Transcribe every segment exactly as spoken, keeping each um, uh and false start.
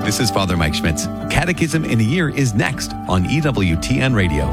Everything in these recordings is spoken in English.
This is Father Mike Schmitz. Catechism in a Year is next on E W T N Radio.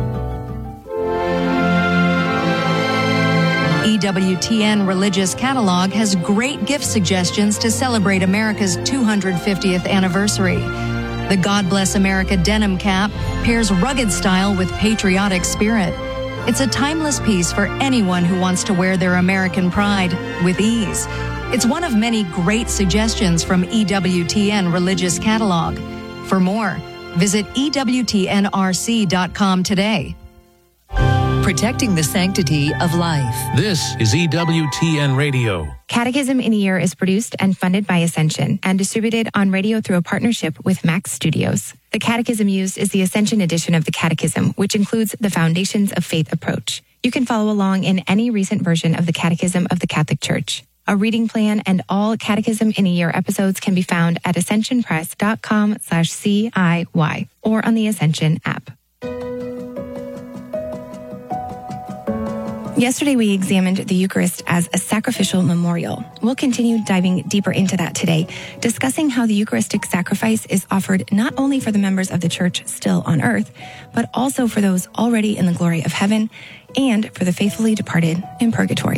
E W T N Religious Catalog has great gift suggestions to celebrate America's two hundred fiftieth anniversary. The God Bless America denim cap pairs rugged style with patriotic spirit. It's a timeless piece for anyone who wants to wear their American pride with ease. It's one of many great suggestions from E W T N Religious Catalog. For more, visit E W T N R C dot com today. Protecting the sanctity of life. This is E W T N Radio. Catechism in a Year is produced and funded by Ascension and distributed on radio through a partnership with Max Studios. The catechism used is the Ascension edition of the Catechism, which includes the Foundations of Faith approach. You can follow along in any recent version of the Catechism of the Catholic Church. A reading plan and all Catechism in a Year episodes can be found at ascensionpress.com slash CIY or on the Ascension app. Yesterday, we examined the Eucharist as a sacrificial memorial. We'll continue diving deeper into that today, discussing how the Eucharistic sacrifice is offered not only for the members of the Church still on earth, but also for those already in the glory of heaven and for the faithfully departed in purgatory.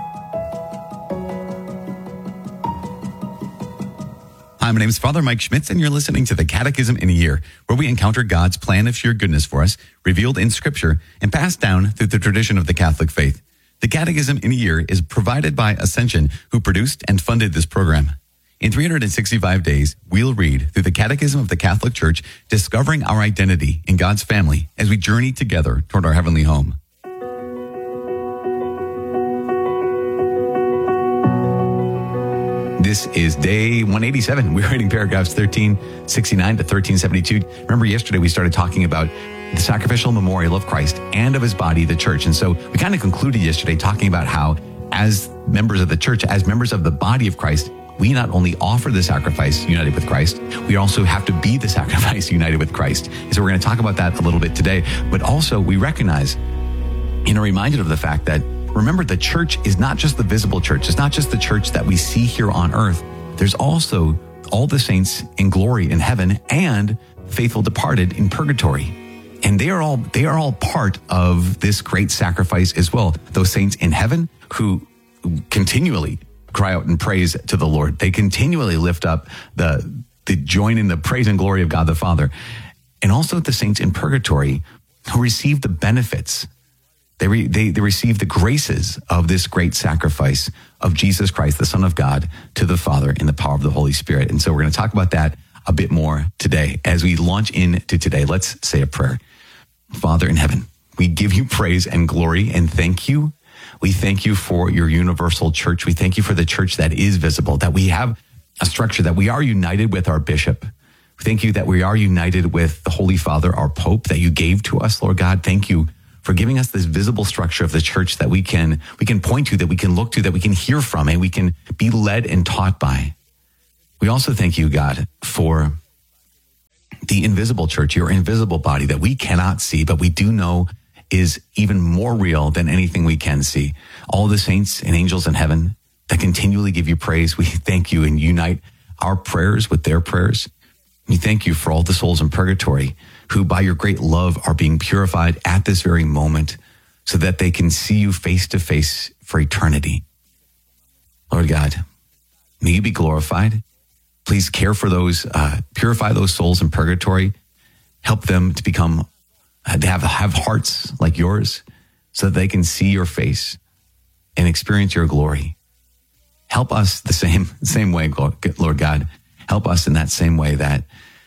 Hi, my name is Father Mike Schmitz, and you're listening to the Catechism in a Year, where we encounter God's plan of sheer goodness for us, revealed in Scripture and passed down through the tradition of the Catholic faith. The Catechism in a Year is provided by Ascension, who produced and funded this program. In three hundred sixty-five days, we'll read through the Catechism of the Catholic Church, discovering our identity in God's family as we journey together toward our heavenly home. This is day one eighty-seven. We're reading paragraphs thirteen sixty-nine to thirteen seventy-two. Remember, yesterday we started talking about the sacrificial memorial of Christ and of his body, the church. And so we kind of concluded yesterday talking about how, as members of the church, as members of the body of Christ, we not only offer the sacrifice united with Christ, we also have to be the sacrifice united with Christ. And so we're going to talk about that a little bit today. But also we recognize and are reminded of the fact that, remember, the church is not just the visible church. It's not just the church that we see here on earth. There's also all the saints in glory in heaven and faithful departed in purgatory. And they are all they are all part of this great sacrifice as well. Those saints in heaven who continually cry out and praise to the Lord. They continually lift up the, the join in the praise and glory of God the Father. And also the saints in purgatory who receive the benefits. They, re, they they receive the graces of this great sacrifice of Jesus Christ, the Son of God, to the Father in the power of the Holy Spirit. And so we're going to talk about that a bit more today. As we launch into today, let's say a prayer. Father in heaven, we give you praise and glory and thank you. We thank you for your universal church. We thank you for the church that is visible, that we have a structure, that we are united with our bishop. We thank you that we are united with the Holy Father, our Pope, that you gave to us, Lord God. Thank you for giving us this visible structure of the church that we can we can point to, that we can look to, that we can hear from, and we can be led and taught by. We also thank you, God, for the invisible church, your invisible body that we cannot see, but we do know is even more real than anything we can see. All the saints and angels in heaven that continually give you praise, we thank you and unite our prayers with their prayers. We thank you for all the souls in purgatory who by your great love are being purified at this very moment so that they can see you face to face for eternity. Lord God, may you be glorified. Please care for those, uh, purify those souls in purgatory. Help them to become, uh, to have, have hearts like yours so that they can see your face and experience your glory. Help us the same, same way, Lord God. Help us in that same way, that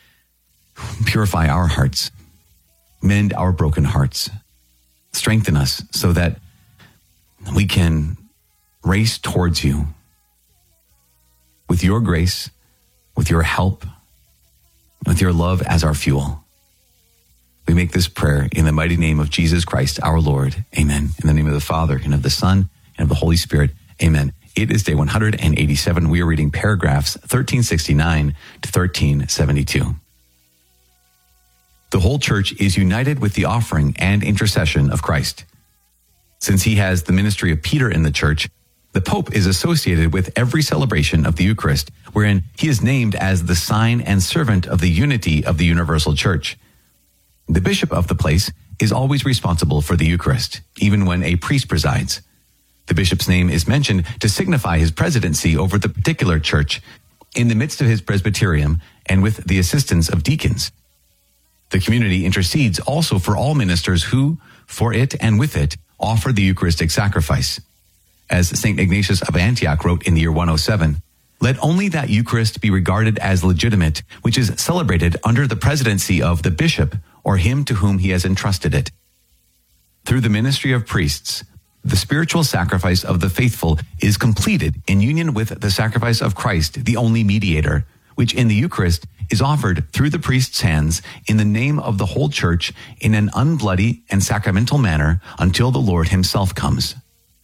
purify our hearts, mend our broken hearts, strengthen us so that we can race towards you with your grace, with your help, with your love as our fuel. We make this prayer in the mighty name of Jesus Christ, our Lord. Amen. In the name of the Father, and of the Son, and of the Holy Spirit. Amen. It is day one hundred eighty-seven. We are reading paragraphs thirteen sixty-nine to thirteen seventy-two. The whole church is united with the offering and intercession of Christ. Since he has the ministry of Peter in the church, The Pope is associated with every celebration of the Eucharist, wherein he is named as the sign and servant of the unity of the universal church. The bishop of the place is always responsible for the Eucharist, even when a priest presides. The bishop's name is mentioned to signify his presidency over the particular church in the midst of his presbyterium and with the assistance of deacons. The community intercedes also for all ministers who, for it and with it, offer the Eucharistic sacrifice. As Saint Ignatius of Antioch wrote in the year one oh seven, "Let only that Eucharist be regarded as legitimate, which is celebrated under the presidency of the bishop or him to whom he has entrusted it." Through the ministry of priests, the spiritual sacrifice of the faithful is completed in union with the sacrifice of Christ, the only mediator, which in the Eucharist is offered through the priest's hands in the name of the whole church in an unbloody and sacramental manner until the Lord himself comes.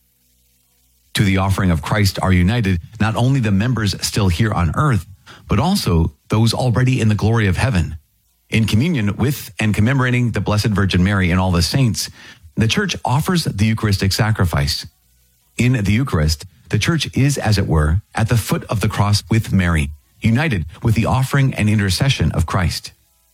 To the offering of Christ are united not only the members still here on earth, but also those already in the glory of heaven. In communion with and commemorating the Blessed Virgin Mary and all the saints, the Church offers the Eucharistic sacrifice. In the Eucharist, the Church is, as it were, at the foot of the cross with Mary, united with the offering and intercession of Christ.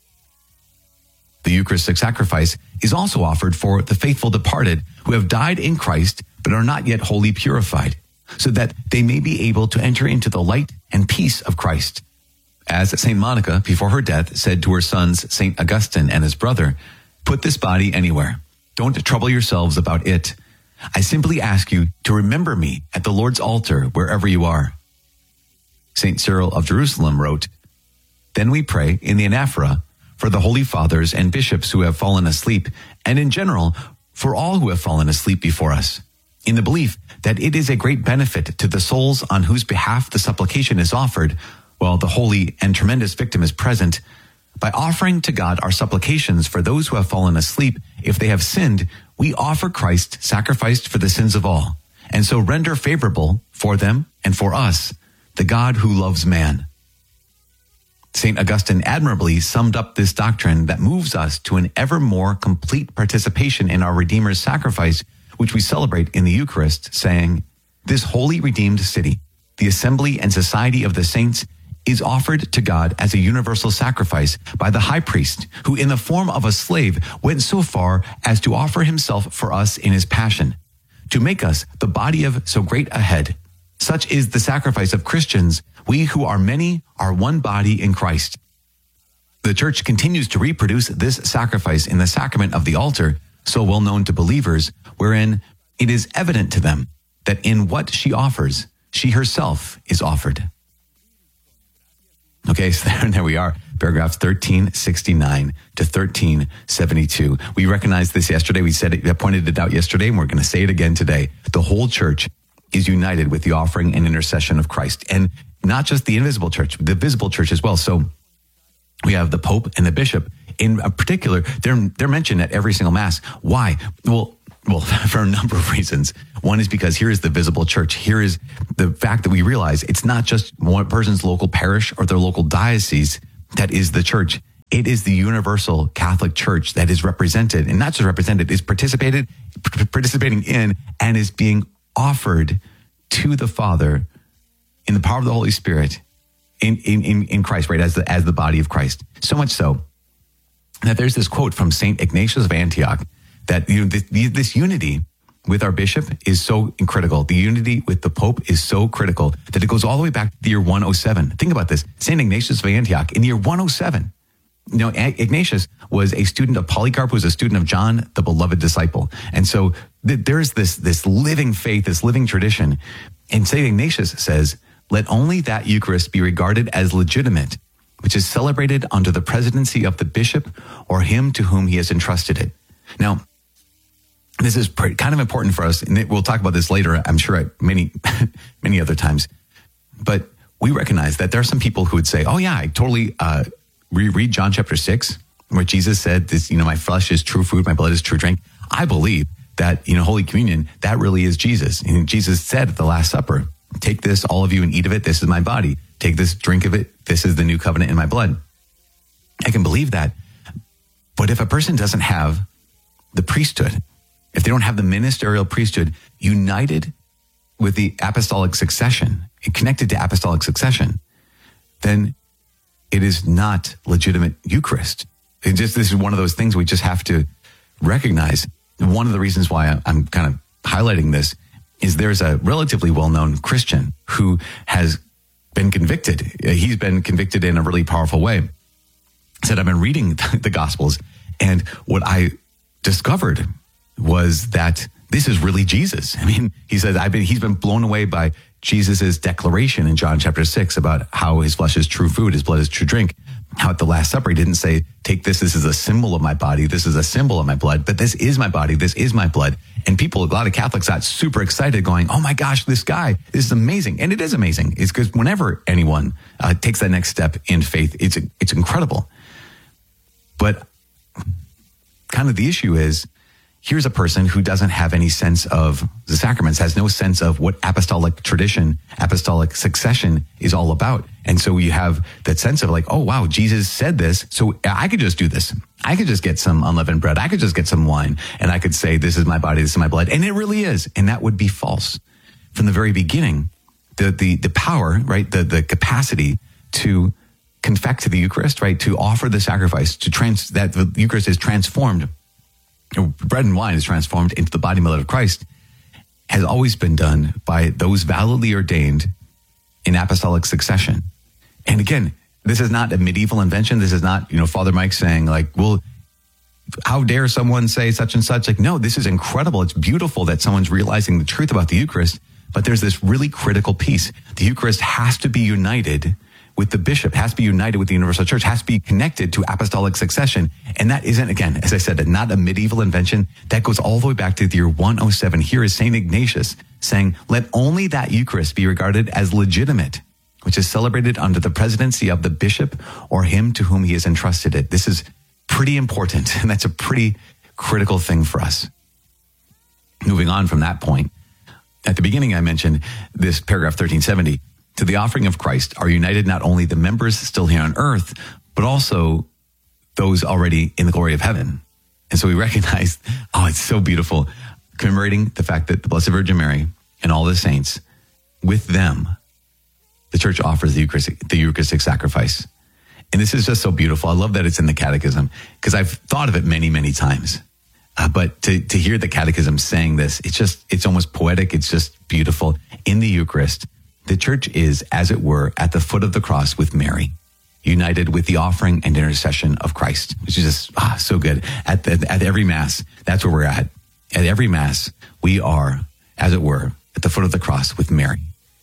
The Eucharistic sacrifice is also offered for the faithful departed who have died in Christ but are not yet wholly purified, so that they may be able to enter into the light and peace of Christ. As Saint Monica, before her death, said to her sons, Saint Augustine and his brother, "Put this body anywhere. Don't trouble yourselves about it. I simply ask you to remember me at the Lord's altar wherever you are." Saint Cyril of Jerusalem wrote, "Then we pray in the anaphora for the holy fathers and bishops who have fallen asleep, and in general for all who have fallen asleep before us, in the belief that it is a great benefit to the souls on whose behalf the supplication is offered, while the holy and tremendous victim is present. By offering to God our supplications for those who have fallen asleep, if they have sinned, we offer Christ sacrificed for the sins of all, and so render favorable for them and for us the God who loves man." Saint Augustine admirably summed up this doctrine that moves us to an ever more complete participation in our Redeemer's sacrifice, which we celebrate in the Eucharist, saying, "This holy redeemed city, the assembly and society of the saints, is offered to God as a universal sacrifice by the high priest, who in the form of a slave went so far as to offer himself for us in his passion, to make us the body of so great a head. Such is the sacrifice of Christians. We who are many are one body in Christ." The Church continues to reproduce this sacrifice in the sacrament of the altar, so well known to believers, wherein it is evident to them that in what she offers, she herself is offered. Okay, so there, there we are, paragraphs thirteen sixty-nine to thirteen seventy-two. We recognized this yesterday. We said it, I pointed it out yesterday, and we're going to say it again today. The whole church is united with the offering and intercession of Christ, and not just the invisible church, the visible church as well. So we have the Pope and the bishop. In particular, they're they're mentioned at every single Mass. Why? Well, well, for a number of reasons. One is because here is the visible church. Here is the fact that we realize it's not just one person's local parish or their local diocese that is the church. It is the universal Catholic Church that is represented, and not just represented, is participated, participating in and is being offered to the Father in the power of the Holy Spirit in, in, in, in Christ, right, as the, as the body of Christ. So much so that there's this quote from Saint Ignatius of Antioch that, you know, this, this unity with our bishop is so critical. The unity with the Pope is so critical that it goes all the way back to the year one oh seven. Think about this. Saint Ignatius of Antioch in the year one oh seven. You know, Ignatius was a student of Polycarp, who was a student of John, the beloved disciple. And so th- there's this, this living faith, this living tradition. And Saint Ignatius says, "Let only that Eucharist be regarded as legitimate, which is celebrated under the presidency of the bishop or him to whom he has entrusted it." Now, this is pretty, kind of important for us, and we'll talk about this later, I'm sure, at many, many other times. But we recognize that there are some people who would say, "Oh yeah, I totally uh, reread John chapter six, where Jesus said, "This, you know, my flesh is true food, my blood is true drink." I believe that, you know, Holy Communion, that really is Jesus. And Jesus said at the Last Supper, "Take this, all of you, and eat of it. This is my body. Take this, drink of it. This is the new covenant in my blood." I can believe that. But if a person doesn't have the priesthood, if they don't have the ministerial priesthood united with the apostolic succession, connected to apostolic succession, then it is not legitimate Eucharist. It just, this is one of those things we just have to recognize. One of the reasons why I'm kind of highlighting this is there's a relatively well-known Christian who has been convicted. He's been convicted in a really powerful way. He said, I've been reading the Gospels, and what I discovered was that this is really Jesus. I mean, he said, I've been, he's been blown away by Jesus's declaration in John chapter six about how his flesh is true food, his blood is true drink. How at the Last Supper, he didn't say, take this, this is a symbol of my body, this is a symbol of my blood, but this is my body, this is my blood. And people, a lot of Catholics got super excited going, oh my gosh, this guy, this is amazing. And it is amazing. It's because whenever anyone uh, takes that next step in faith, it's it's incredible. But kind of the issue is, here's a person who doesn't have any sense of the sacraments, has no sense of what apostolic tradition, apostolic succession is all about. And so you have that sense of like, oh, wow, Jesus said this, so I could just do this. I could just get some unleavened bread. I could just get some wine, and I could say, this is my body, this is my blood. And it really is. And that would be false. From the very beginning, the the the power, right, the, the capacity to confect the Eucharist, right, to offer the sacrifice, to trans that the Eucharist is transformed, bread and wine is transformed into the body and blood of Christ, has always been done by those validly ordained in apostolic succession. And again, this is not a medieval invention. This is not, you know, Father Mike saying like, well, how dare someone say such and such? Like, no, this is incredible. It's beautiful that someone's realizing the truth about the Eucharist, but there's this really critical piece. The Eucharist has to be united with the bishop, has to be united with the universal church, has to be connected to apostolic succession. And that isn't, again, as I said, not a medieval invention. That goes all the way back to the year one oh seven. Here is Saint Ignatius saying, let only that Eucharist be regarded as legitimate, which is celebrated under the presidency of the bishop or him to whom he has entrusted it. This is pretty important, and that's a pretty critical thing for us. Moving on from that point, at the beginning I mentioned this paragraph thirteen seventy, to the offering of Christ are united not only the members still here on earth, but also those already in the glory of heaven. And so we recognize, oh, it's so beautiful, commemorating the fact that the Blessed Virgin Mary and all the saints, with them, the church offers the Eucharistic, the Eucharistic sacrifice. And this is just so beautiful. I love that it's in the Catechism, because I've thought of it many, many times. Uh, but to, to hear the Catechism saying this, it's just, it's almost poetic. It's just beautiful. In the Eucharist, the church is, as it were, at the foot of the cross with Mary, united with the offering and intercession of Christ, which is just ah, so good. At, the, at every Mass, that's where we're at. At every Mass, we are, as it were, at the foot of the cross with Mary.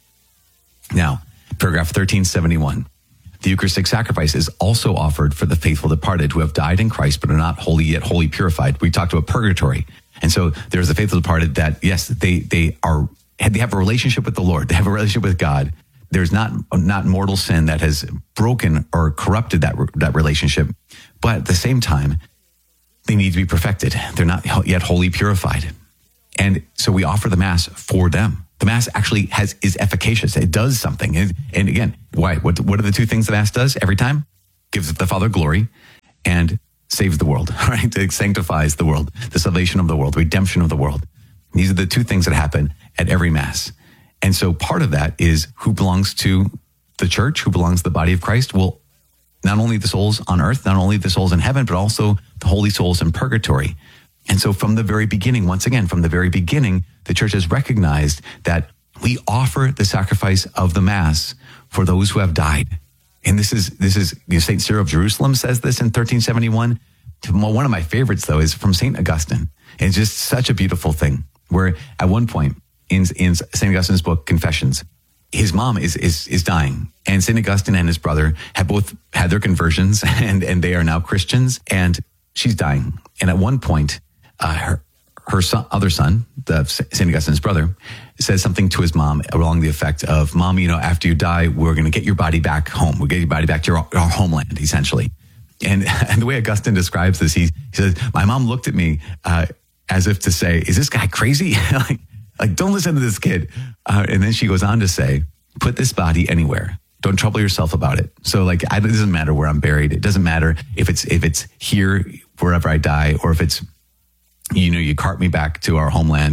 Now, paragraph thirteen seventy-one. The Eucharistic sacrifice is also offered for the faithful departed who have died in Christ but are not holy yet wholly purified. We talked about purgatory. And so there's the faithful departed that, yes, they they are they have a relationship with the Lord. They have a relationship with God. There's not not mortal sin that has broken or corrupted that that relationship. But at the same time, they need to be perfected. They're not yet wholly purified. And so we offer the Mass for them. The Mass actually has is efficacious. It does something. And, and again, why? What, what are the two things the Mass does every time? Gives the Father glory and saves the world, right? It sanctifies the world, the salvation of the world, the redemption of the world. These are the two things that happen at every Mass. And so part of that is who belongs to the church, who belongs to the body of Christ. Well, not only the souls on earth, not only the souls in heaven, but also the holy souls in purgatory. And so from the very beginning, once again, from the very beginning, the church has recognized that we offer the sacrifice of the Mass for those who have died. And this is, this is, you know, Saint Cyril of Jerusalem says this in thirteen seventy-one. One of my favorites, though, is from Saint Augustine. It's just such a beautiful thing, where at one point in, in Saint Augustine's book, Confessions, his mom is, is, is dying. And Saint Augustine and his brother have both had their conversions, and, and they are now Christians, and she's dying. And at one point, uh, her, her son, other son, the Saint Augustine's brother, says something to his mom along the effect of, Mom, you know, after you die, we're going to get your body back home. We'll get your body back to your, our homeland, essentially. And, and the way Augustine describes this, he, he says, my mom looked at me uh, as if to say, is this guy crazy? like, like, don't listen to this kid. Uh, and then she goes on to say, put this body anywhere. Don't trouble yourself about it. So like, I, it doesn't matter where I'm buried. It doesn't matter if it's, if it's here, wherever I die, or if it's, you know, you cart me back to our homeland.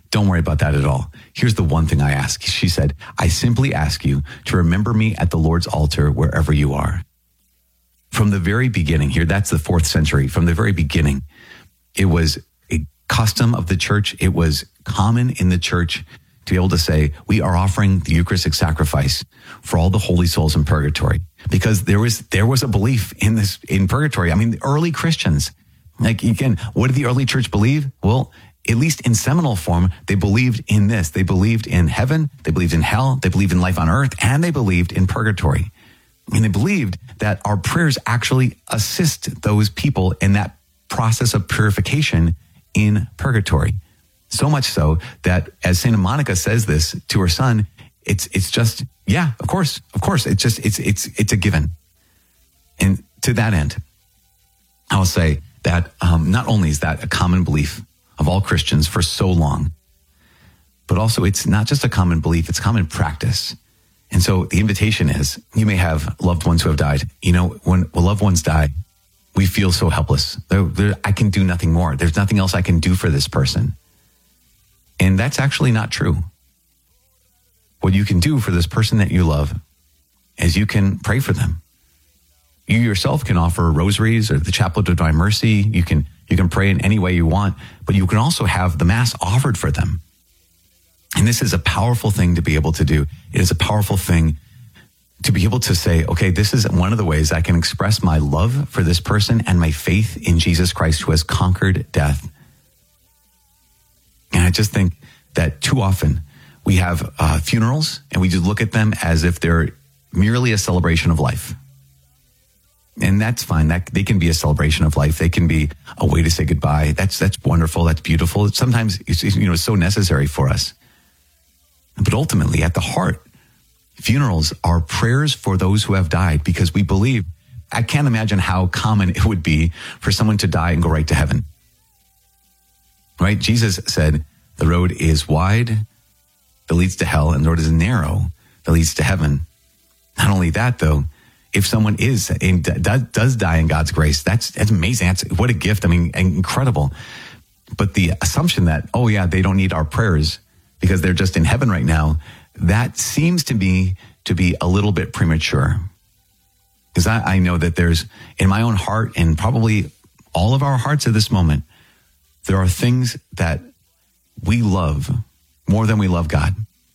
Don't worry about that at all. Here's the one thing I ask. She said, I simply ask you to remember me at the Lord's altar wherever you are. From the very beginning here, that's the fourth century. From the very beginning, it was a custom of the church. It was common in the church to be able to say, we are offering the Eucharistic sacrifice for all the holy souls in purgatory. Because there was, there was a belief in this, in purgatory. I mean, the early Christians, like again, what did the early church believe? Well, at least in seminal form, they believed in this. They believed in heaven, they believed in hell, they believed in life on earth, and they believed in purgatory. And they believed that our prayers actually assist those people in that process of purification in purgatory. So much so that as Saint Monica says this to her son, it's it's just, yeah, of course, of course. It's just, it's it's it's a given. And to that end, I will say that um, not only is that a common belief of all Christians for so long, but also it's not just a common belief, it's common practice. And so the invitation is, you may have loved ones who have died. You know, when, when loved ones die, we feel so helpless. They're, they're, I can do nothing more. There's nothing else I can do for this person. And that's actually not true. What you can do for this person that you love is you can pray for them. You yourself can offer rosaries or the Chaplet of Divine Mercy. You can you can pray in any way you want, but you can also have the Mass offered for them. And this is a powerful thing to be able to do. It is a powerful thing to be able to say, okay, this is one of the ways I can express my love for this person and my faith in Jesus Christ who has conquered death. And I just think that too often we have uh, funerals and we just look at them as if they're merely a celebration of life. And that's fine. That they can be a celebration of life. They can be a way to say goodbye. That's that's wonderful. That's beautiful. Sometimes it's, you know, it's so necessary for us. But ultimately, at the heart, funerals are prayers for those who have died, because we believe, I can't imagine how common it would be for someone to die and go right to heaven. Right? Jesus said, the road is wide that leads to hell, and the road is narrow that leads to heaven. Not only that, though, if someone is in, does, does die in God's grace, that's, that's amazing. That's what a gift. I mean, incredible. But the assumption that, oh yeah, they don't need our prayers because they're just in heaven right now, that seems to be to be a little bit premature. Because I, I know that there's, in my own heart and probably all of our hearts at this moment, there are things that we love more than we love God.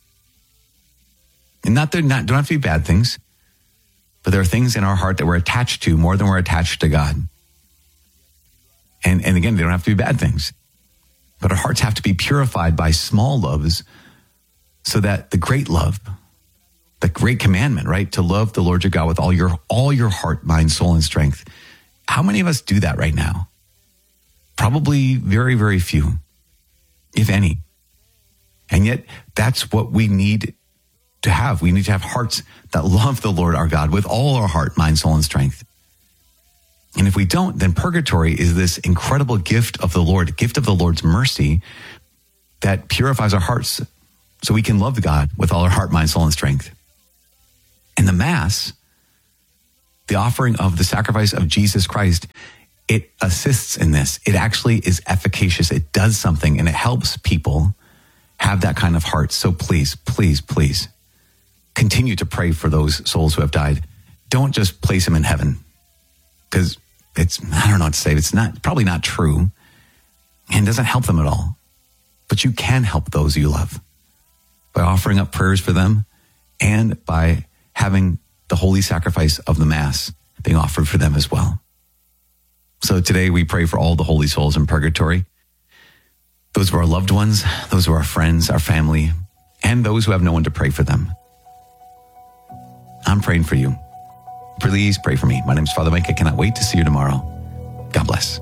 And not, they're not, don't have to be bad things, but there are things in our heart that we're attached to more than we're attached to God. And, and again, they don't have to be bad things, but our hearts have to be purified by small loves so that the great love, the great commandment, right? To love the Lord your God with all your, all your heart, mind, soul, and strength. How many of us do that right now? Probably very, very few, if any. And yet that's what we need to have. We need to have hearts that love the Lord our God with all our heart, mind, soul, and strength. And if we don't, then purgatory is this incredible gift of the Lord, gift of the Lord's mercy that purifies our hearts so we can love God with all our heart, mind, soul, and strength. And the Mass, the offering of the sacrifice of Jesus Christ, it assists in this. It actually is efficacious. It does something, and it helps people have that kind of heart. So please, please, please continue to pray for those souls who have died. Don't just place them in heaven, because it's, I don't know what to say. It's not, probably not true, and doesn't help them at all. But you can help those you love by offering up prayers for them and by having the holy sacrifice of the Mass being offered for them as well. So today we pray for all the holy souls in purgatory, those who are our loved ones, those who are our friends, our family, and those who have no one to pray for them. I'm praying for you. Please pray for me. My name is Father Mike. I cannot wait to see you tomorrow. God bless.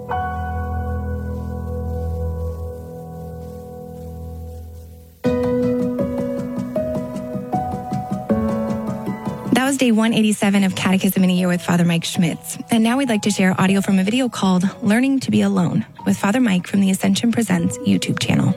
That was day one eighty-seven of Catechism in a Year with Father Mike Schmitz. And now we'd like to share audio from a video called Learning to Be Alone with Father Mike from the Ascension Presents YouTube channel.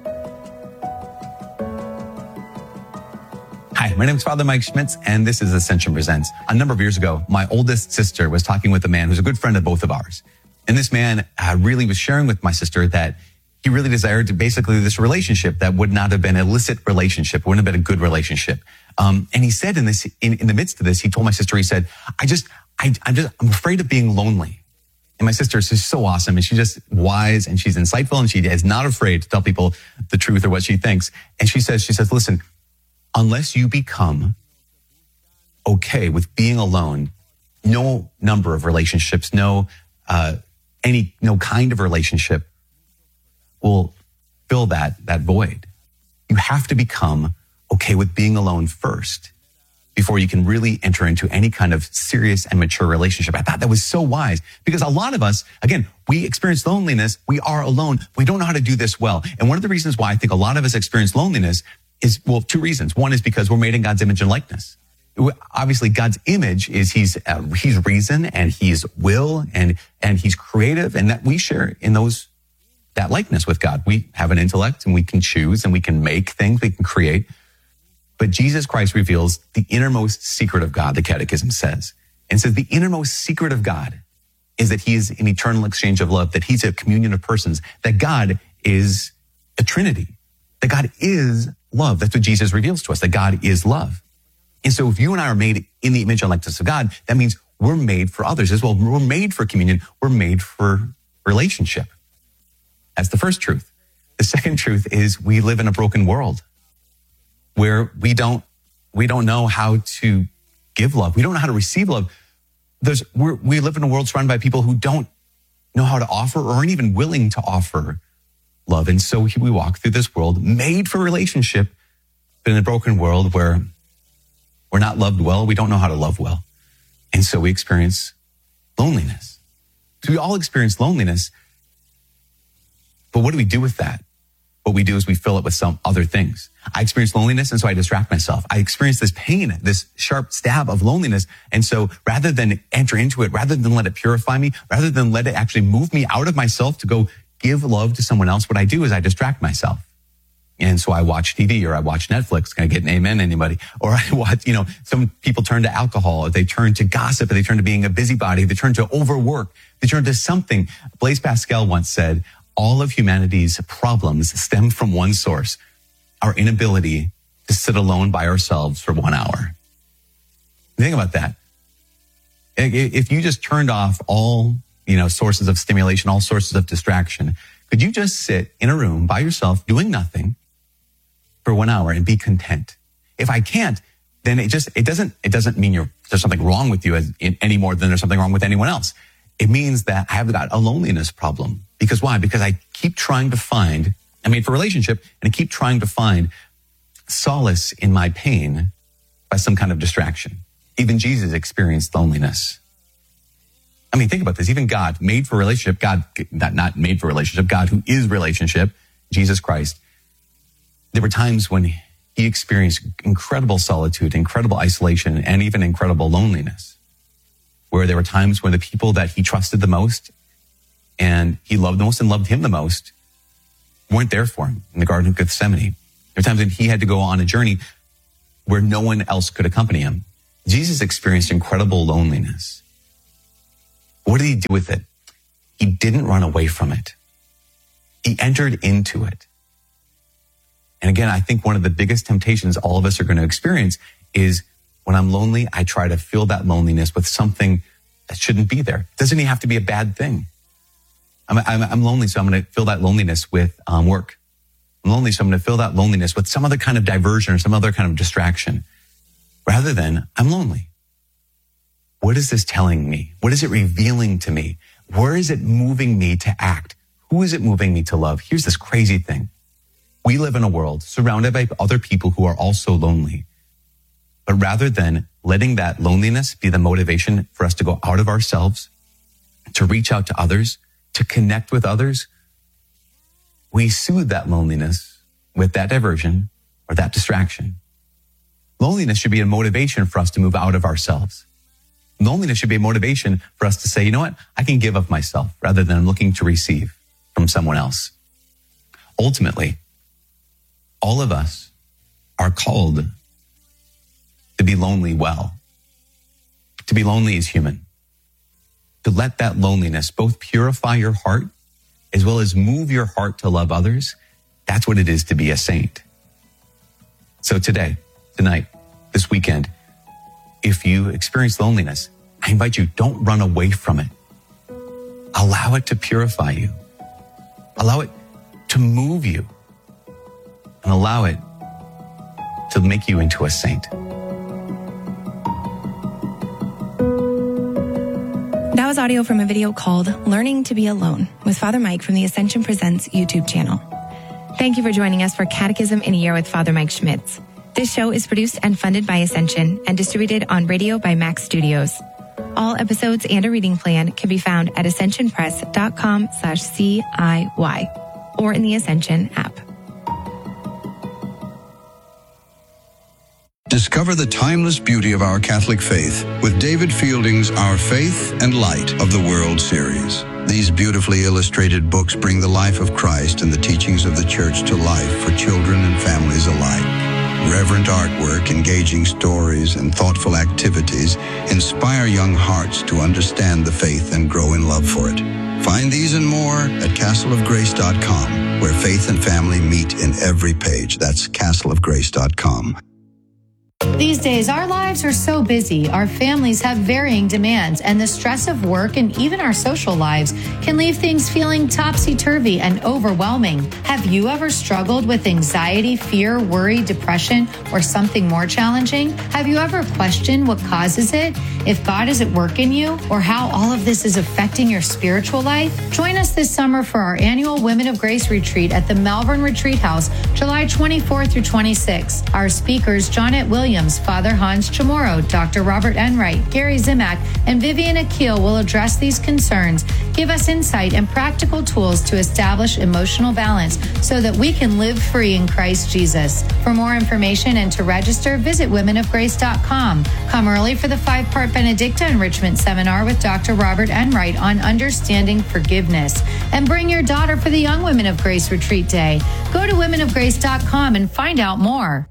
Hi, my name is Father Mike Schmitz, and this is Ascension Presents. A number of years ago, my oldest sister was talking with a man who's a good friend of both of ours. And this man uh, really was sharing with my sister that he really desired to basically this relationship that would not have been an illicit relationship, wouldn't have been a good relationship. Um, and he said in this, in, in the midst of this, he told my sister, he said, I just, I, I'm just, I'm afraid of being lonely. And my sister is just so awesome. And she's just wise and she's insightful and she is not afraid to tell people the truth or what she thinks. And she says, she says, listen, unless you become okay with being alone, no number of relationships, no, uh, any, no kind of relationship will fill that, that void. You have to become okay with being alone first before you can really enter into any kind of serious and mature relationship. I thought that was so wise because a lot of us, again, we experience loneliness. We are alone. We don't know how to do this well. And one of the reasons why I think a lot of us experience loneliness is, well, two reasons. One is because we're made in God's image and likeness. Obviously, God's image is he's, uh, he's reason and he's will and, and he's creative, and that we share in those, that likeness with God. We have an intellect and we can choose and we can make things, we can create. But Jesus Christ reveals the innermost secret of God, the Catechism says. And says the innermost secret of God is that he is an eternal exchange of love, that he's a communion of persons, that God is a Trinity, that God is love. That's what Jesus reveals to us, that God is love. And so if you and I are made in the image and likeness of God, that means we're made for others as well. We're made for communion. We're made for relationship. That's the first truth. The second truth is we live in a broken world where we don't, we don't know how to give love. We don't know how to receive love. There's, we're, we live in a world surrounded by people who don't know how to offer or aren't even willing to offer love. And so we walk through this world made for relationship, but in a broken world where we're not loved well. We don't know how to love well. And so we experience loneliness. So we all experience loneliness. But what do we do with that? What we do is we fill it with some other things. I experience loneliness, and so I distract myself. I experience this pain, this sharp stab of loneliness. And so rather than enter into it, rather than let it purify me, rather than let it actually move me out of myself to go give love to someone else, what I do is I distract myself. And so I watch T V or I watch Netflix. Can I get an amen, anybody? Or I watch, you know, some people turn to alcohol, or they turn to gossip, or they turn to being a busybody, they turn to overwork, they turn to something. Blaise Pascal once said, all of humanity's problems stem from one source, our inability to sit alone by ourselves for one hour. Think about that. If you just turned off all, you know, sources of stimulation, all sources of distraction, could you just sit in a room by yourself doing nothing for one hour and be content? If I can't, then it just, it doesn't, it doesn't mean you're, there's something wrong with you as, in, any more than there's something wrong with anyone else. It means that I have got a loneliness problem. Because why? Because I keep trying to find, I mean, for relationship, and I keep trying to find solace in my pain by some kind of distraction. Even Jesus experienced loneliness. I mean, think about this. Even God, made for relationship, God, not, not made for relationship, God who is relationship, Jesus Christ. There were times when he experienced incredible solitude, incredible isolation, and even incredible loneliness. Where there were times when the people that he trusted the most and he loved the most and loved him the most weren't there for him in the Garden of Gethsemane. There were times when he had to go on a journey where no one else could accompany him. Jesus experienced incredible loneliness. What did he do with it? He didn't run away from it. He entered into it. And again, I think one of the biggest temptations all of us are going to experience is when I'm lonely, I try to fill that loneliness with something that shouldn't be there. It doesn't even have to be a bad thing. I'm, I'm, I'm lonely, so I'm going to fill that loneliness with um, work. I'm lonely, so I'm going to fill that loneliness with some other kind of diversion or some other kind of distraction. Rather than, I'm lonely. What is this telling me? What is it revealing to me? Where is it moving me to act? Who is it moving me to love? Here's this crazy thing. We live in a world surrounded by other people who are also lonely. But rather than letting that loneliness be the motivation for us to go out of ourselves, to reach out to others, to connect with others, we soothe that loneliness with that diversion or that distraction. Loneliness should be a motivation for us to move out of ourselves. Loneliness should be a motivation for us to say, you know what? I can give of myself rather than looking to receive from someone else. Ultimately, all of us are called to be lonely well. To be lonely is human. To let that loneliness both purify your heart as well as move your heart to love others, that's what it is to be a saint. So today, tonight, this weekend, if you experience loneliness, I invite you, don't run away from it. Allow it to purify you. Allow it to move you. And allow it to make you into a saint. That was audio from a video called Learning to Be Alone with Father Mike from the Ascension Presents YouTube channel. Thank you for joining us for Catechism in a Year with Father Mike Schmitz. This show is produced and funded by Ascension and distributed on radio by Max Studios. All episodes and a reading plan can be found at ascensionpress.com slash CIY or in the Ascension app. Discover the timeless beauty of our Catholic faith with David Fielding's Our Faith and Light of the World series. These beautifully illustrated books bring the life of Christ and the teachings of the Church to life for children and families alike. Reverent artwork, engaging stories, and thoughtful activities inspire young hearts to understand the faith and grow in love for it. Find these and more at castle of grace dot com, where faith and family meet in every page. That's castle of grace dot com. These days, our lives are so busy, our families have varying demands, and the stress of work and even our social lives can leave things feeling topsy-turvy and overwhelming. Have you ever struggled with anxiety, fear, worry, depression, or something more challenging? Have you ever questioned what causes it, if God is at work in you, or how all of this is affecting your spiritual life? Join us this summer for our annual Women of Grace Retreat at the Malvern Retreat House, July twenty-fourth through twenty-sixth. Our speakers, Johnette Williams, Father Hans Chamorro, Doctor Robert Enright, Gary Zimak, and Vivian Akil will address these concerns, give us insight and practical tools to establish emotional balance so that we can live free in Christ Jesus. For more information and to register, visit women of grace dot com. Come early for the five-part Benedicta Enrichment Seminar with Doctor Robert Enright on understanding forgiveness. And bring your daughter for the Young Women of Grace Retreat Day. Go to women of grace dot com and find out more.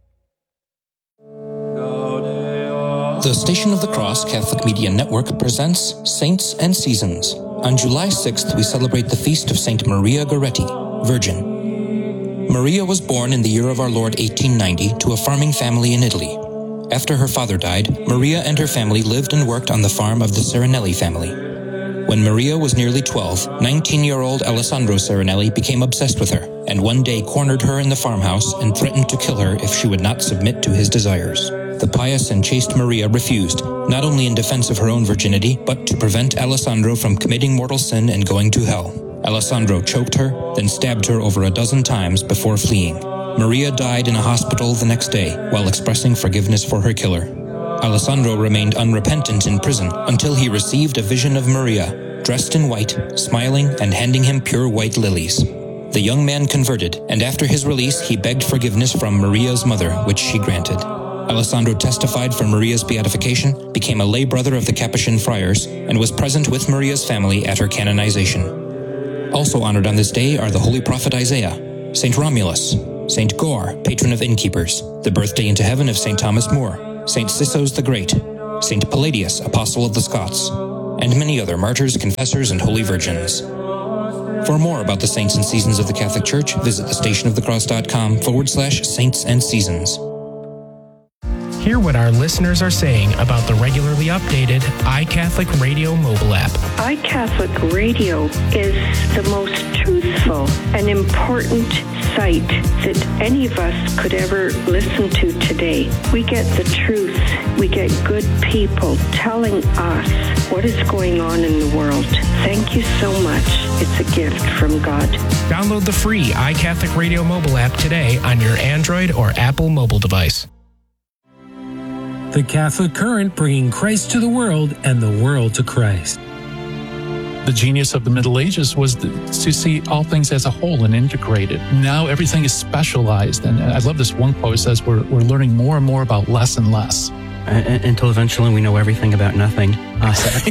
The Station of the Cross Catholic Media Network presents Saints and Seasons. On July sixth, we celebrate the feast of Saint Maria Goretti, Virgin. Maria was born in the year of our Lord eighteen ninety to a farming family in Italy. After her father died, Maria and her family lived and worked on the farm of the Serenelli family. When Maria was nearly twelve, nineteen-year-old Alessandro Serenelli became obsessed with her, and one day cornered her in the farmhouse and threatened to kill her if she would not submit to his desires. The pious and chaste Maria refused, not only in defense of her own virginity, but to prevent Alessandro from committing mortal sin and going to hell. Alessandro choked her, then stabbed her over a dozen times before fleeing. Maria died in a hospital the next day while expressing forgiveness for her killer. Alessandro remained unrepentant in prison until he received a vision of Maria, dressed in white, smiling and handing him pure white lilies. The young man converted, and after his release he begged forgiveness from Maria's mother, which she granted. Alessandro testified for Maria's beatification, became a lay brother of the Capuchin friars, and was present with Maria's family at her canonization. Also honored on this day are the Holy Prophet Isaiah, Saint Romulus, Saint Gore, patron of innkeepers, the birthday into heaven of Saint Thomas More, Saint Sissos the Great, Saint Palladius, apostle of the Scots, and many other martyrs, confessors, and holy virgins. For more about the saints and seasons of the Catholic Church, visit thestationofthecross.com forward slash saints and seasons. Hear what our listeners are saying about the regularly updated iCatholic Radio mobile app. iCatholic Radio is the most truthful and important site that any of us could ever listen to today. We get the truth. We get good people telling us what is going on in the world. Thank you so much. It's a gift from God. Download the free iCatholic Radio mobile app today on your Android or Apple mobile device. The Catholic Current, bringing Christ to the world and the world to Christ. The genius of the Middle Ages was to see all things as a whole and integrated. Now everything is specialized. And I love this one quote. It says we're, we're learning more and more about less and less. Uh, until eventually we know everything about nothing. Uh,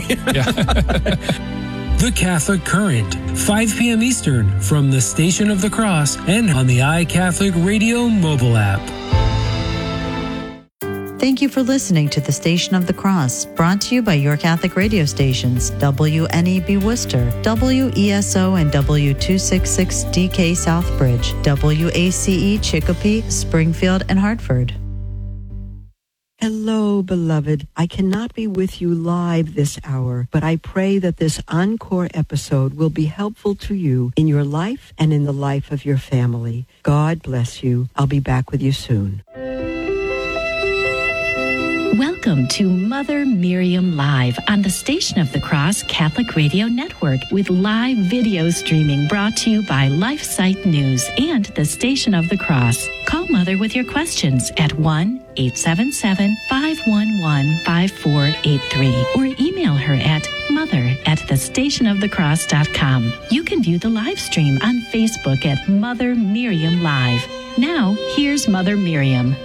The Catholic Current, five p.m. Eastern, from the Station of the Cross and on the iCatholic Radio mobile app. Thank you for listening to the Station of the Cross, brought to you by your Catholic radio stations, W N E B Worcester, W E S O and W two sixty-six D K Southbridge, W A C E Chicopee, Springfield, and Hartford. Hello, beloved. I cannot be with you live this hour, but I pray that this encore episode will be helpful to you in your life and in the life of your family. God bless you. I'll be back with you soon. Welcome to Mother Miriam Live on the Station of the Cross Catholic Radio Network with live video streaming brought to you by LifeSite News and the Station of the Cross. Call Mother with your questions at one eight seven seven, five one one, five four eight three or email her at mother at the station of the cross dot com. You can view the live stream on Facebook at Mother Miriam Live. Now, here's Mother Miriam.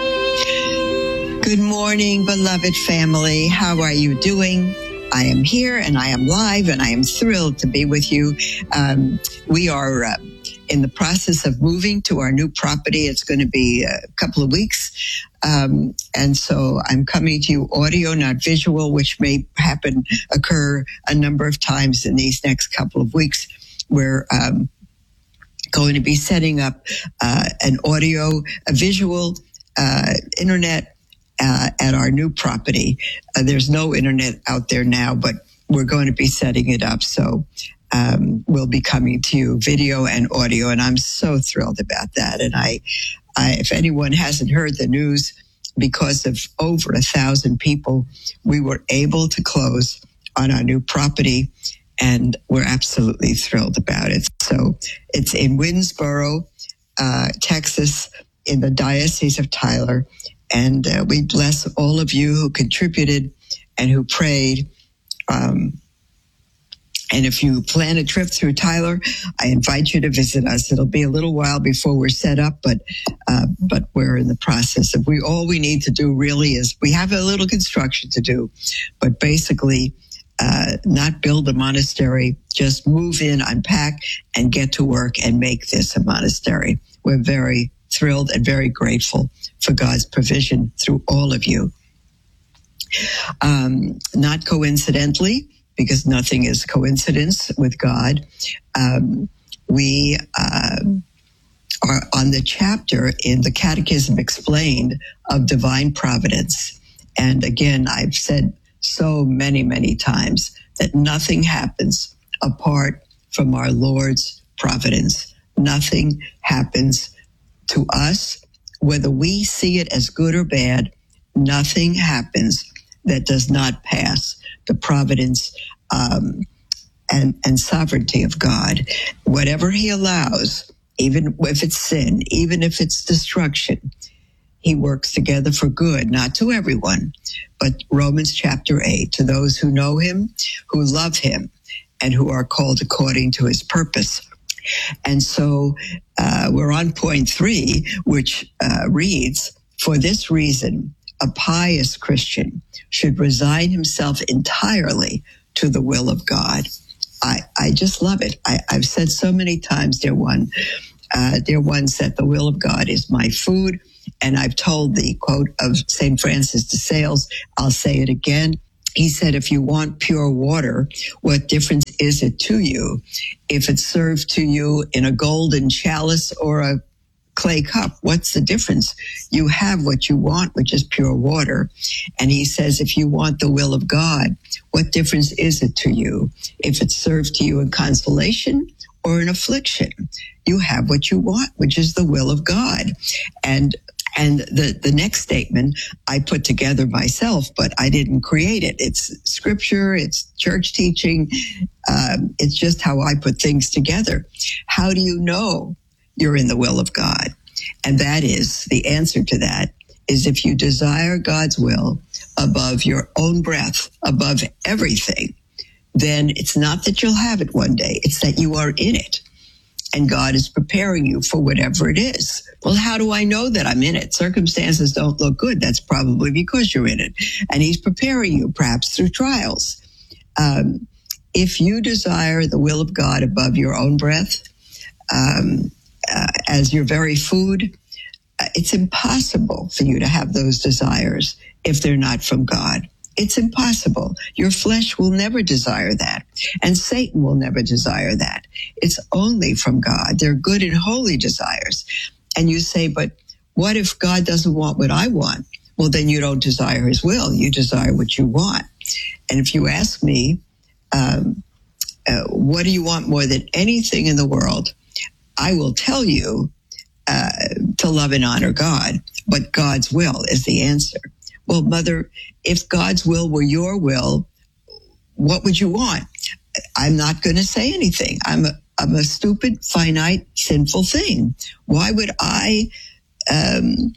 Good morning, beloved family. How are you doing? I am here and I am live and I am thrilled to be with you. Um, we are uh, in the process of moving to our new property. It's going to be a couple of weeks. Um, and so I'm coming to you audio, not visual, which may happen, occur a number of times in these next couple of weeks. We're um, going to be setting up uh, an audio, a visual, uh, internet, Uh, at our new property. Uh, there's no internet out there now, but we're going to be setting it up. So um, we'll be coming to you video and audio, and I'm so thrilled about that. And I, I, if anyone hasn't heard the news, because of over a thousand people, we were able to close on our new property, and we're absolutely thrilled about it. So it's in Winsboro, uh, Texas, in the Diocese of Tyler. And uh, we bless all of you who contributed and who prayed. Um, and if you plan a trip through Tyler, I invite you to visit us. It'll be a little while before we're set up, but uh, but we're in the process of we. All we need to do really is we have a little construction to do, but basically uh, not build a monastery. Just move in, unpack, and get to work and make this a monastery. We're very thrilled and very grateful for God's provision through all of you. Um, not coincidentally, because nothing is coincidence with God, um, we uh, are on the chapter in the Catechism Explained of Divine Providence. And again, I've said so many, many times that nothing happens apart from our Lord's providence. Nothing happens to us, whether we see it as good or bad. Nothing happens that does not pass the providence um, and, and sovereignty of God. Whatever he allows, even if it's sin, even if it's destruction, he works together for good, not to everyone, but Romans chapter eight, to those who know him, who love him, and who are called according to his purpose. And so uh, we're on point three, which uh, reads, for this reason, a pious Christian should resign himself entirely to the will of God. I, I just love it. I, I've said so many times, dear one, uh, dear ones, that the will of God is my food. And I've told the quote of Saint Francis de Sales, I'll say it again. He said, if you want pure water, what difference is it to you if it's served to you in a golden chalice or a clay cup? What's the difference? You have what you want, which is pure water. And he says, if you want the will of God, what difference is it to you if it's served to you in consolation or in affliction? You have what you want, which is the will of God. And And the, the next statement I put together myself, but I didn't create it. It's scripture, it's church teaching. Um, it's just how I put things together. How do you know you're in the will of God? And that is, the answer to that is if you desire God's will above your own breath, above everything, then it's not that you'll have it one day. It's that you are in it. And God is preparing you for whatever it is. Well, how do I know that I'm in it? Circumstances don't look good. That's probably because you're in it. And he's preparing you, perhaps through trials. Um, if you desire the will of God above your own breath, um, uh, as your very food, uh, it's impossible for you to have those desires if they're not from God. It's impossible. Your flesh will never desire that, and Satan will never desire that. It's only from God. They're good and holy desires. And you say, but what if God doesn't want what I want? Well, then you don't desire his will. You desire what you want. And if you ask me, um, uh, what do you want more than anything in the world? I will tell you uh, to love and honor God, but God's will is the answer. Well, Mother, if God's will were your will, what would you want? I'm not going to say anything. I'm a, I'm a stupid, finite, sinful thing. Why would I um,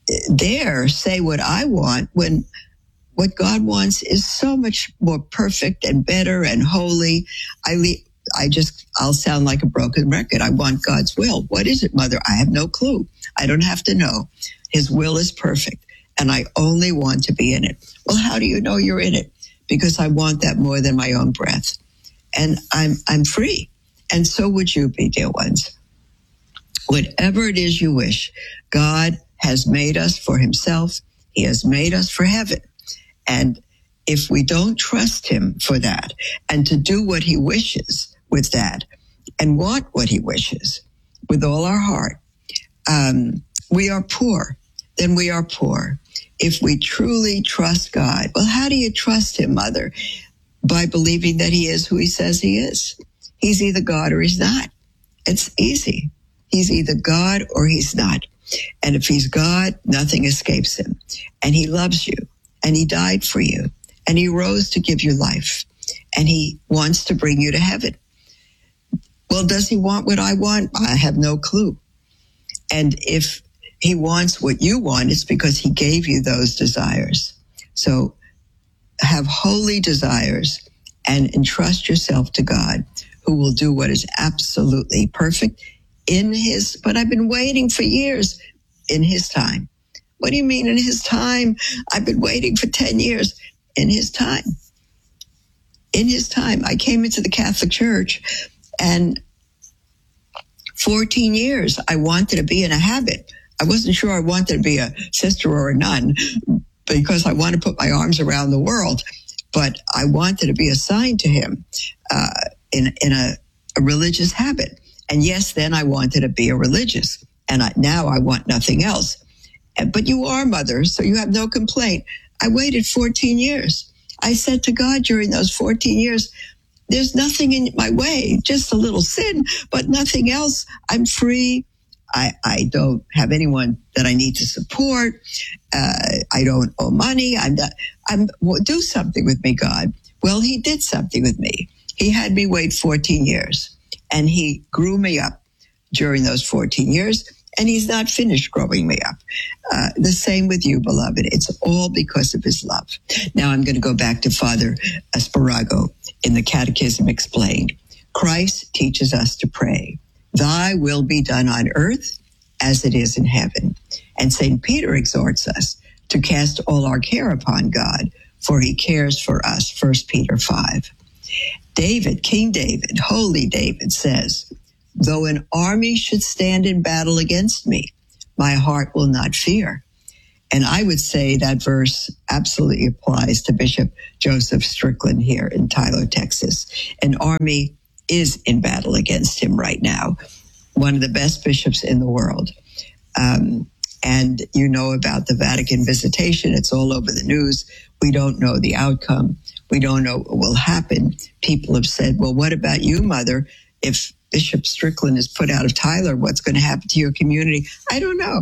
dare say what I want when what God wants is so much more perfect and better and holy? I le- I just, I'll sound like a broken record. I want God's will. What is it, Mother? I have no clue. I don't have to know. His will is perfect, and I only want to be in it. Well, how do you know you're in it? Because I want that more than my own breath. And I'm I'm free. And so would you be, dear ones. Whatever it is you wish, God has made us for himself. He has made us for heaven. And if we don't trust him for that and to do what he wishes with that and want what he wishes with all our heart, um, we are poor. Then we are poor. If we truly trust God, well, how do you trust him, Mother? By believing that he is who he says he is. He's either God or he's not. It's easy. He's either God or he's not. And if he's God, nothing escapes him. And he loves you. And he died for you. And he rose to give you life. And he wants to bring you to heaven. Well, does he want what I want? I have no clue. And if he wants what you want, it's because he gave you those desires. So have holy desires and entrust yourself to God, who will do what is absolutely perfect in his, but I've been waiting for years, in his time. What do you mean in his time? I've been waiting for ten years. In his time. In his time. I came into the Catholic Church, and fourteen years I wanted to be in a habit. I wasn't sure I wanted to be a sister or a nun, because I want to put my arms around the world. But I wanted to be assigned to him uh, in in a, a religious habit. And yes, then I wanted to be a religious. And I, now I want nothing else. And, but you are, Mother, so you have no complaint. I waited fourteen years. I said to God during those fourteen years, there's nothing in my way, just a little sin, but nothing else. I'm free. I, I don't have anyone that I need to support. Uh, I don't owe money. I'm not, I'm, well, do something with me, God. Well, he did something with me. He had me wait fourteen years, and he grew me up during those fourteen years, and he's not finished growing me up. Uh, the same with you, beloved. It's all because of his love. Now I'm going to go back to Father Sparago in the Catechism Explained. Christ teaches us to pray, thy will be done on earth as it is in heaven. And Saint Peter exhorts us to cast all our care upon God, for he cares for us, First Peter five. David, King David, holy David says, though an army should stand in battle against me, my heart will not fear. And I would say that verse absolutely applies to Bishop Joseph Strickland here in Tyler, Texas. An army is in battle against him right now. One of the best bishops in the world. Um, and you know about the Vatican visitation. It's all over the news. We don't know the outcome. We don't know what will happen. People have said, well, what about you, Mother? If Bishop Strickland is put out of Tyler, what's going to happen to your community? I don't know.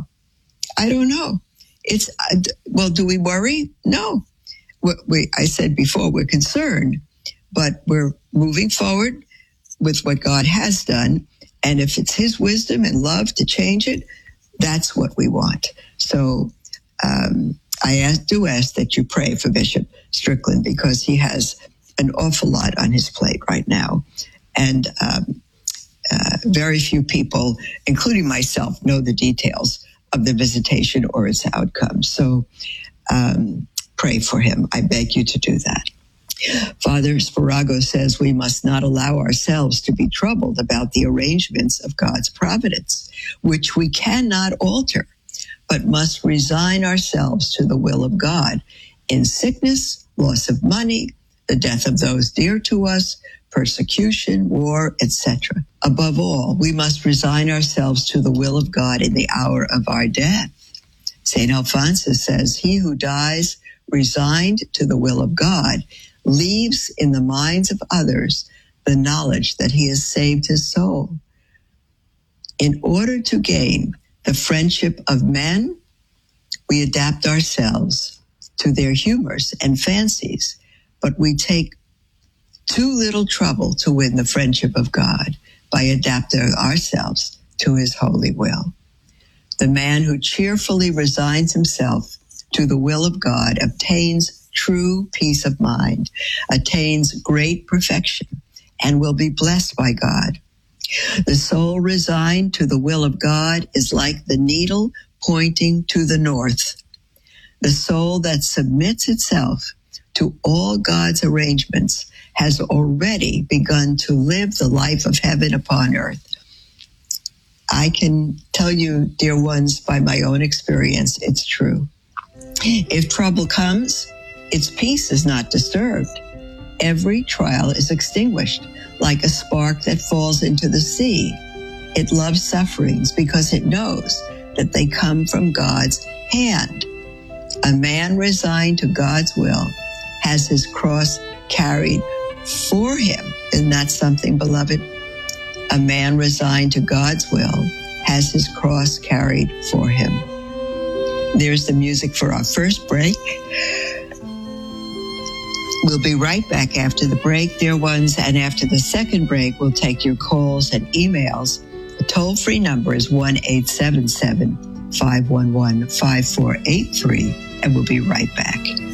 I don't know. It's, uh, well, do we worry? No. We, we, I said before, we're concerned, but we're moving forward with what God has done. And if it's his wisdom and love to change it, that's what we want. So um, I ask, do ask that you pray for Bishop Strickland, because he has an awful lot on his plate right now. And um, uh, very few people, including myself, know the details of the visitation or its outcome. So um, pray for him. I beg you to do that. Father Sparago says we must not allow ourselves to be troubled about the arrangements of God's providence, which we cannot alter. but must resign ourselves to the will of God in sickness, loss of money, the death of those dear to us, persecution, war, et cetera. Above all, we must resign ourselves to the will of God in the hour of our death. Saint Alphonsus says, he who dies resigned to the will of God leaves in the minds of others the knowledge that he has saved his soul. In order to gain the friendship of men, we adapt ourselves to their humors and fancies, but we take too little trouble to win the friendship of God by adapting ourselves to his holy will. The man who cheerfully resigns himself to the will of God obtains true peace of mind, attains great perfection, and will be blessed by God. The soul resigned to the will of God is like the needle pointing to the north. The soul that submits itself to all God's arrangements has already begun to live the life of heaven upon earth. I can tell you, dear ones, by my own experience, it's true. If trouble comes, its peace is not disturbed. Every trial is extinguished like a spark that falls into the sea. It loves sufferings because it knows that they come from God's hand. A man resigned to God's will has his cross carried for him. Isn't that something, beloved? A man resigned to God's will has his cross carried for him. There's the music for our first break. We'll be right back after the break, dear ones, and after the second break, we'll take your calls and emails. The toll-free number is one eight seven seven, five one one, five four eight three, and we'll be right back.